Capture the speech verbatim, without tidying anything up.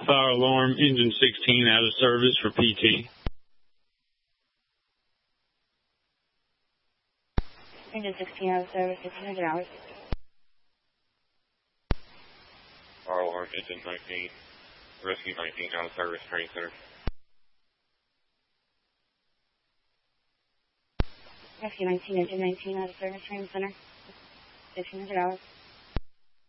Fire alarm, engine sixteen out of service for P T. Engine sixteen out of service, fifteen hundred hours. Fire alarm, engine nineteen, rescue nineteen out of service, training center. Rescue nineteen, engine nineteen out of service, training center, fifteen hundred hours.